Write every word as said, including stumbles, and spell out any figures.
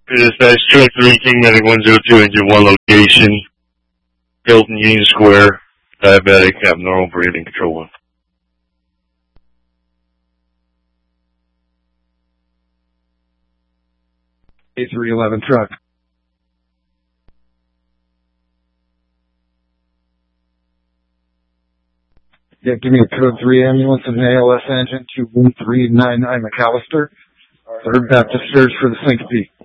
Dispatch Truck three, King Medic one zero two, engine one location, Hilton Union Square, diabetic, abnormal breathing, control one. A three eleven truck. Yeah, give me a code three ambulance and an A L S engine two one three nine nine McAllister. Third Baptist Church for the syncope.